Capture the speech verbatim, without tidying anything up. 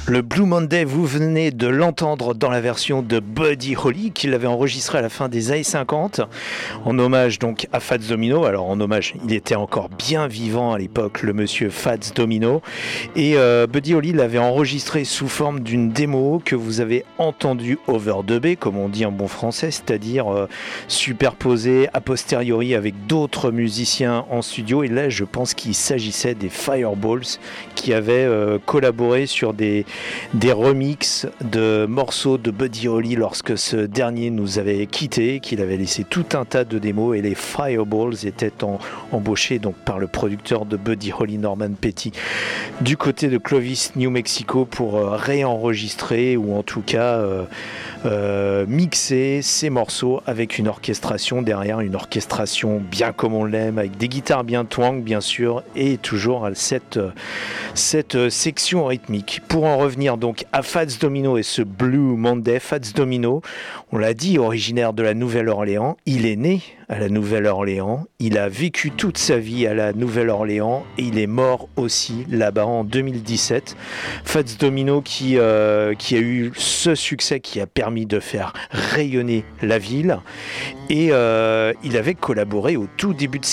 Le Blue Monday, vous venez de l'entendre dans la version de Buddy Holly, qu'il avait enregistré à la fin des années cinquante, en hommage donc à Fats Domino. Alors en hommage, il était encore bien vivant à l'époque, le monsieur Fats Domino. Et euh, Buddy Holly l'avait enregistré sous forme d'une démo que vous avez entendu overdubé, comme on dit en bon français, c'est-à-dire euh, superposé a posteriori avec d'autres musiciens en studio. Et là, je pense qu'il s'agissait des Fireballs qui avaient euh, collaboré sur des des remixes de morceaux de Buddy Holly lorsque ce dernier nous avait quittés, qu'il avait laissé tout un tas de démos, et les Fireballs étaient en, embauchés donc par le producteur de Buddy Holly, Norman Petty, du côté de Clovis, New Mexico, pour euh, réenregistrer ou en tout cas euh, euh, mixer ces morceaux avec une orchestration derrière, une orchestration bien comme on l'aime, avec des guitares bien twang bien sûr, et toujours cette, cette section rythmique. Pour en revenir donc à Fats Domino et ce Blue Monday, Fats Domino, on l'a dit, originaire de la Nouvelle-Orléans, il est né à la Nouvelle-Orléans, il a vécu toute sa vie à la Nouvelle-Orléans et il est mort aussi là-bas en deux mille dix-sept. Fats Domino qui, euh, qui a eu ce succès qui a permis de faire rayonner la ville, et euh, il avait collaboré au tout début de